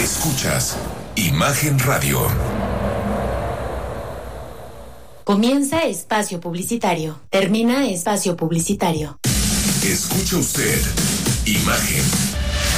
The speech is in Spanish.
Escuchas Imagen Radio. Comienza espacio publicitario. Termina espacio publicitario. Escucha usted Imagen